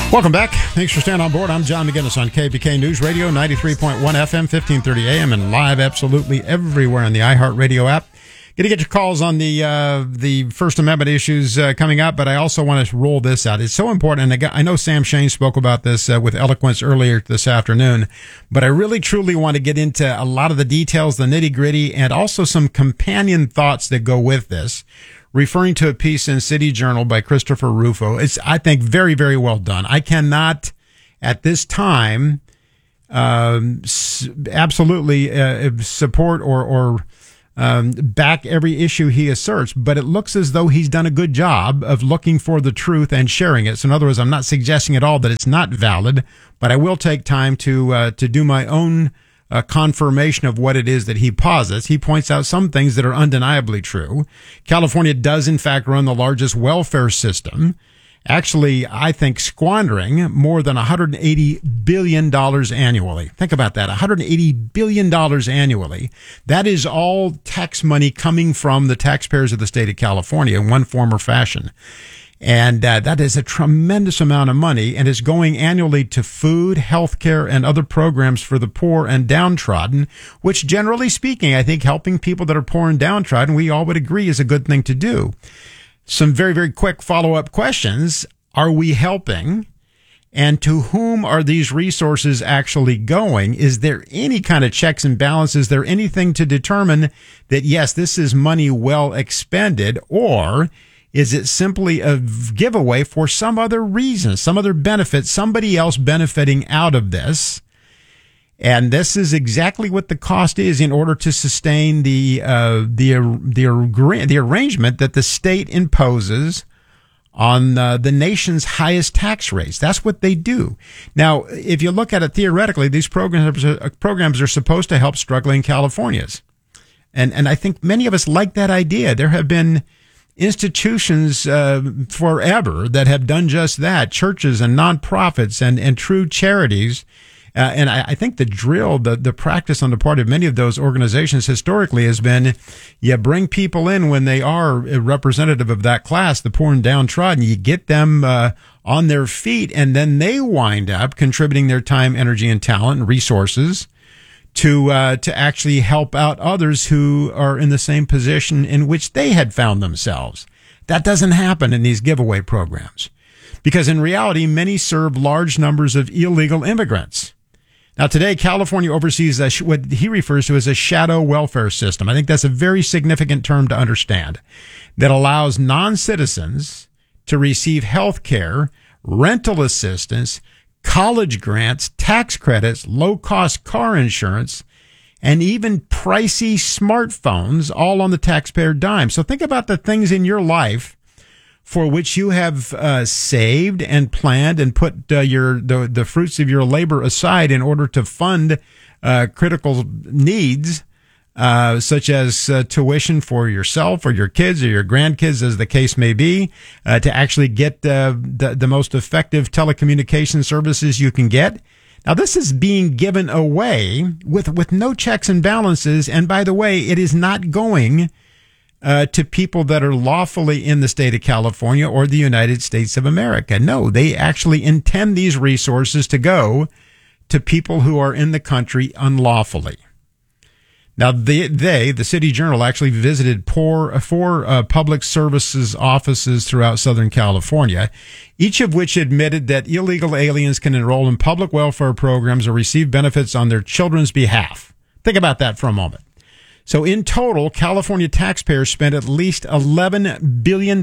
Welcome back. Thanks for staying on board. I'm John McGinnis on KPK News Radio, 93.1 FM, 1530 AM, and live absolutely everywhere on the iHeartRadio app. Going to get your calls on the First Amendment issues coming up, but I also want to roll this out. It's so important, and I know Sam Shane spoke about this with eloquence earlier this afternoon, but I really truly want to get into a lot of the details, the nitty-gritty, and also some companion thoughts that go with this. Referring to a piece in City Journal by Christopher Rufo. It's, I think, very, very well done. I cannot, at this time, absolutely support or back every issue he asserts, but it looks as though he's done a good job of looking for the truth and sharing it. So in other words, I'm not suggesting at all that it's not valid, but I will take time to do my own confirmation of what it is that he posits. He points out some things that are undeniably true. California does, in fact, run the largest welfare system. Actually, I think squandering more than $180 billion annually. Think about that, $180 billion annually. That is all tax money coming from the taxpayers of the state of California in one form or fashion. And that is a tremendous amount of money, and is going annually to food, healthcare, and other programs for the poor and downtrodden, which, generally speaking, I think helping people that are poor and downtrodden, we all would agree is a good thing to do. Some very, very quick follow-up questions. Are we helping? And to whom are these resources actually going? Is there any kind of checks and balances? Is there anything to determine that, yes, this is money well expended, or is it simply a giveaway for some other reason, some other benefit, somebody else benefiting out of this? And this is exactly what the cost is in order to sustain the arrangement that the state imposes on the nation's highest tax rates. That's what they do. Now, if you look at it theoretically, these programs are supposed to help struggling Californians. And I think many of us like that idea. There have been institutions forever that have done just that, churches and nonprofits and true charities. And I think the drill, the practice on the part of many of those organizations historically has been, you bring people in when they are representative of that class, the poor and downtrodden, you get them on their feet, and then they wind up contributing their time, energy, and talent and resources to actually help out others who are in the same position in which they had found themselves. That doesn't happen in these giveaway programs, because in reality, many serve large numbers of illegal immigrants. Now, today, California oversees what he refers to as a shadow welfare system. I think that's a very significant term to understand, that allows non-citizens to receive health care, rental assistance, college grants, tax credits, low-cost car insurance, and even pricey smartphones, all on the taxpayer dime. So think about the things in your life for which you have saved and planned and put the fruits of your labor aside in order to fund critical needs, such as tuition for yourself or your kids or your grandkids, as the case may be, to actually get the most effective telecommunication services you can get. Now, this is being given away with no checks and balances. And by the way, it is not going to people that are lawfully in the state of California or the United States of America. No, they actually intend these resources to go to people who are in the country unlawfully. Now, the City Journal actually visited four public services offices throughout Southern California, each of which admitted that illegal aliens can enroll in public welfare programs or receive benefits on their children's behalf. Think about that for a moment. So in total, California taxpayers spent at least $11 billion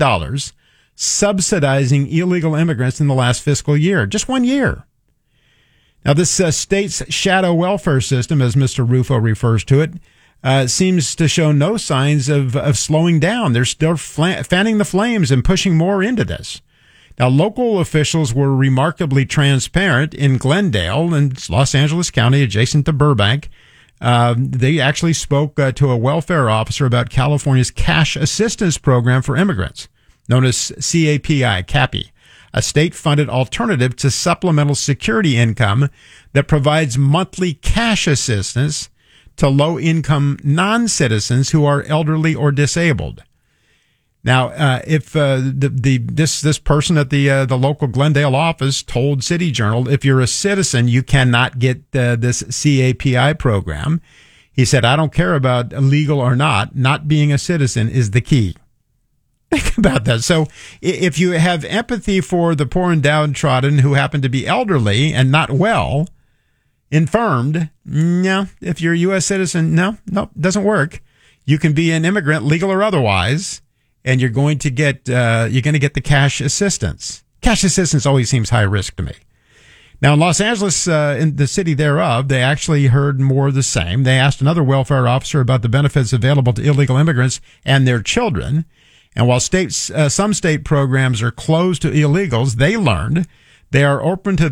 subsidizing illegal immigrants in the last fiscal year, just 1 year. Now, this state's shadow welfare system, as Mr. Rufo refers to it, seems to show no signs of slowing down. They're still fanning the flames and pushing more into this. Now, local officials were remarkably transparent in Glendale and Los Angeles County, adjacent to Burbank. They actually spoke to a welfare officer about California's cash assistance program for immigrants, known as CAPI, a state-funded alternative to supplemental security income that provides monthly cash assistance to low-income non-citizens who are elderly or disabled. Now, if this person at the local Glendale office told City Journal, if you're a citizen, you cannot get this CAPI program. He said, I don't care about legal or not being a citizen is the key. Think about that. So if you have empathy for the poor and downtrodden who happen to be elderly and not well, infirmed, no. If you're a U.S. citizen, no, doesn't work. You can be an immigrant, legal or otherwise, and you're going to get the cash assistance. Cash assistance always seems high risk to me. Now, in Los Angeles, in the city thereof, they actually heard more of the same. They asked another welfare officer about the benefits available to illegal immigrants and their children. And while some state programs are closed to illegals, they learned they are open to